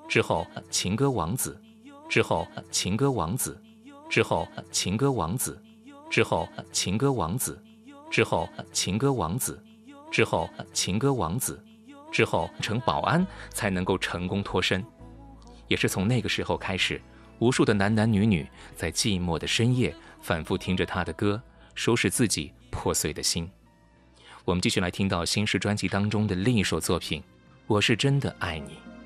之后情歌王子，之后情歌王子，之后情歌王子，之后情歌王子，之后情歌王子，之后情歌王子，之后成保安才能够成功脱身。也是从那个时候开始，无数的男男女女在寂寞的深夜反复听着他的歌，收拾自己破碎的心。我们继续来听到新诗专辑当中的另一首作品《我是真的爱你》。